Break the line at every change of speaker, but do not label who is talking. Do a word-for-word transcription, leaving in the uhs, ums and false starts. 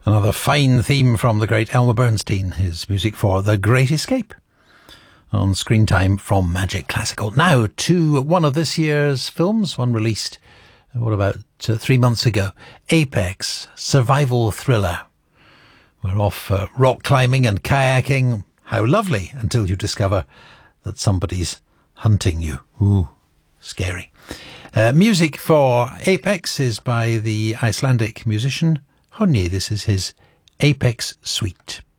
Another fine theme from the great Elmer Bernstein, his music for The Great Escape on Screen Time from Magic Classical. Now to one of this year's films, one released, what about uh, three months ago, Apex, survival thriller. We're off uh, rock climbing and kayaking. How lovely, until you discover that somebody's hunting you. Ooh, scary. Uh, music for Apex is by the Icelandic musician Honey. This is his Apex Suite.